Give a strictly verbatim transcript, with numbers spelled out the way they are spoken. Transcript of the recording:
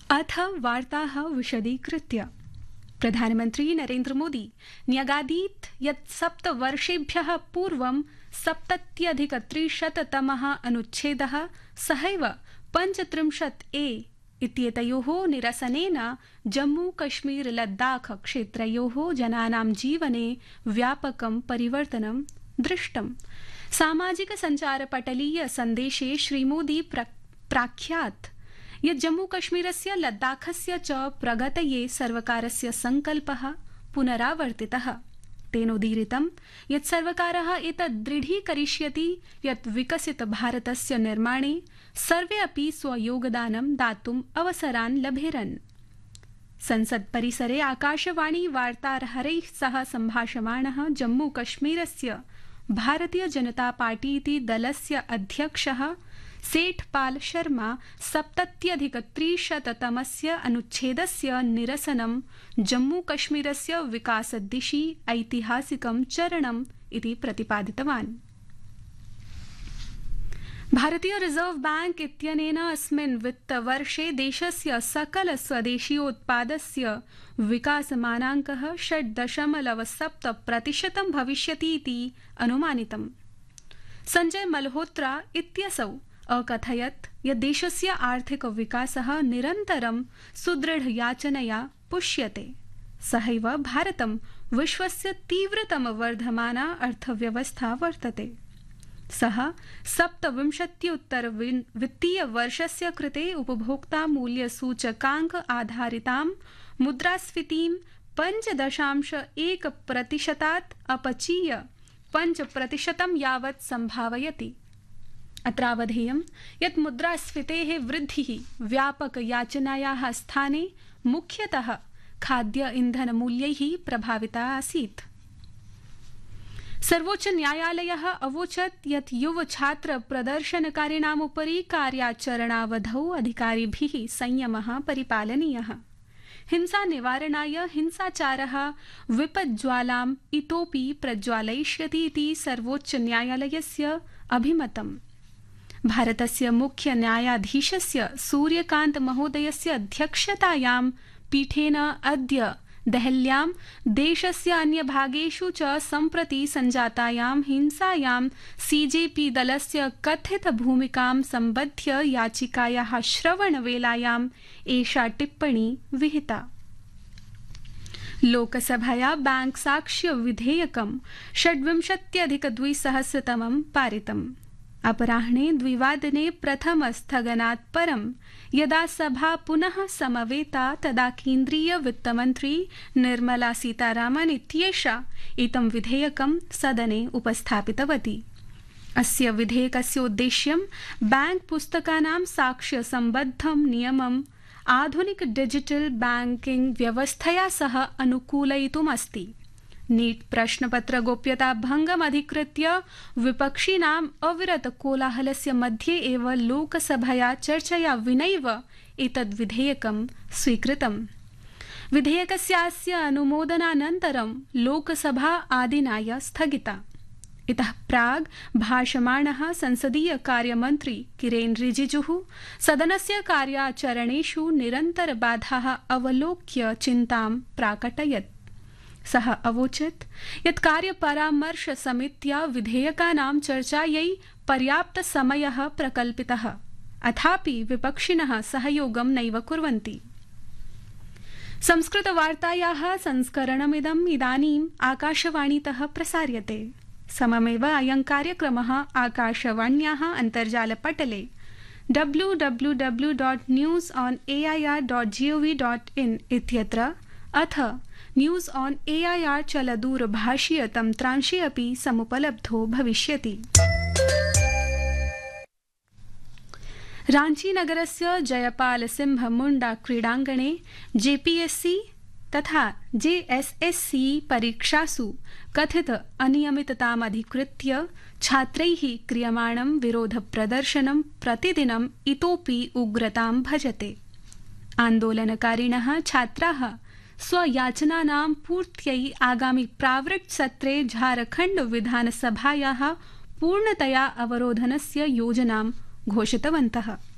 अथ वार्ताः विशदीकृत्य प्रधानमन्त्री नरेन्द्र मोदी न्यगादीत् यत् सप्तवर्षेभ्यः पूर्वं सप्तत्यधिकत्रिशततमः अनुच्छेदः सहैव पञ्चत्रिंशत् ए इत्येतयोः निरसनेन जम्मू कश्मीर लद्दाख क्षेत्रयोः जनानां जीवने व्यापकं परिवर्तनं दृष्टम्। सामाजिक सञ्चारपटलीय सन्देशे श्रीमोदी प्राख्यात् यत् जम्मूकश्मीरस्य लद्दाखस्य च प्रगतये सर्वकारस्य सङ्कल्पः पुनरावर्तितः। तेनोदीरितं यत् सर्वकारः एतत् दृढीकरिष्यति यत् विकसित भारतस्य निर्माणे सर्वे अपि स्वयोगदानं दातुम् अवसरान् लभेरन्। संसत् परिसरे आकाशवाणी वार्ताहरैः सह सम्भाषमाणः जम्मूकश्मीरस्य भारतीय जनता पार्टी इति दलस्य अध्यक्षः सेठपाल शर्मा सप्तत्यधिकत्रिशततमस्य अनुच्छेदस्य निरसनं जम्मूकश्मीरस्य विकासदिशि ऐतिहासिकं चरणम् इति प्रतिपादितवान्। भारतीय रिजर्व बैंक इत्यनेन अस्मिन् वित्तवर्षे देशस्य सकल स्वदेशीयोत्पादस्य विकासमानाङ्कः षट् दशमलव सप्त प्रतिशतं भविष्यति इति अनुमानितम्। संजय मल्होत्रा इत्यसौ अकथयत् यत् देशस्य आर्थिक विकासः निरन्तरं सुदृढयाचनया पुष्यते। सहैव भारतं विश्वस्य तीव्रतम वर्धमाना अर्थव्यवस्था वर्तते। सः सप्तविंशत्युत्तर वित्तीय वर्षस्य कृते उपभोक्ता मूल्य सूचकाङ्क आधारितां मुद्रास्फीतिं पञ्च दशांश एक प्रतिशतात् अपचीय पञ्च प्रतिशतं यावत् सम्भावयति। अत्रावधेयं यत् मुद्रास्फीतेः वृद्धिः व्यापकयाचनायाः स्थाने मुख्यतः खाद्य इंधन मूल्यैः प्रभाविता आसीत्। सर्वोच्च न्यायालयः अवोचत् यत् युव छात्र प्रदर्शनकारिणामुपरि कार्याचरणावधौ अधिकारिभिः संयमः परिपालनीयः। हिंसा निवारणाय हिंसाचारः विपज्ज्वालाम् इतोपि प्रज्वालयिष्यति इति सर्वोच्च न्यायालयस्य अभिमतम्। भारतस्य मुख्य न्यायाधीशस्य सूर्यकान्त महोदयस्य अध्यक्षतायां पीठेन अद्य देहल्यां देशस्य अन्यभागेषु च सम्प्रति सञ्जातायां हिंसायां सीजेपी दलस्य कथित भूमिकां सम्बध्य याचिकायाः श्रवणवेलायाम् एषा टिप्पणी विहिता। लोकसभया बैंक साक्ष्य विधेयकं षड्विंशत्यधिकद्विसहस्रतमं पारितम्। अपराह्ने द्विवादने प्रथम स्थगनात् परं यदा सभा पुनः समवेता तदा केन्द्रीय वित्तमन्त्री निर्मला सीतारामन् इत्येषा एतं विधेयकं सदने उपस्थापितवती। अस्य विधेयकस्य उद्देश्यं बैंक पुस्तकानां साक्ष्य सम्बद्धं नियमम् आधुनिक डिजिटल बैंकिंग व्यवस्थया सह अनुकूलयितुमस्ति। नीट प्रश्नपत्र गोप्यता भंगम अधिकृत्य विपक्षिणाम् अविरत कोलाहलस्य मध्ये एव लोकसभया चर्चया विनैव एतद् विधेयकं स्वीकृतम्। विधेयकस्यास्य अनुमोदनानन्तरं लोकसभा आदिनाय स्थगिता। इतः प्राग् भाषमाणः संसदीय कार्यमन्त्री किरेन रिजिजुः सदनस्य कार्याचरणेषु निरन्तरबाधाः अवलोक्य चिन्तां प्राकटयत्। सः अवोचत् यत् कार्यपरामर्श समित्या विधेयकानां चर्चायै पर्याप्त समयः प्रकल्पितः, अथापि विपक्षिणः सहयोगं नैव कुर्वन्ति। संस्कृतवार्तायाः संस्करणमिदम् इदानीम् आकाशवाणीतः प्रसार्यते। सममेव अयं कार्यक्रमः आकाशवाण्याः अन्तर्जालपटले W W W dot news on A I R dot G O V dot in इत्यत्र अथ news on A I R चलदूरभाषीय तन्त्रांशे अपि समुपलब्धो भविष्यति। रांची नगरस्य जयपाल सिंह मुंडा क्रीडाङ्गणे जेपीएससी तथा जेएसएससी परीक्षासु कथित अनियमिततामधिकृत्य छात्रैः क्रियमाणं विरोधप्रदर्शनं प्रतिदिनम् इतोपि उग्रतां भजते। आन्दोलनकारिणः छात्राः स्वयाचनानां पूर्त्यै आगामि प्रावृट् सत्रे झारखण्ड विधानसभायाः पूर्णतया अवरोधनस्य योजनां घोषितवन्तः।